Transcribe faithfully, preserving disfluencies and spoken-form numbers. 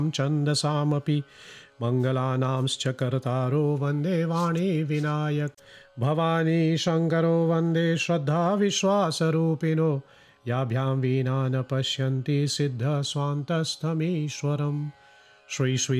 छन्दसामपि मङ्गलानांश्च कर्तारो वन्दे वाणी विनायक भवानी शङ्करो वन्दे श्रद्धा विश्वासरूपिणो याभ्यां वीणा न पश्यन्ति सिद्धस्वान्तस्थमीश्वरम् श्री श्री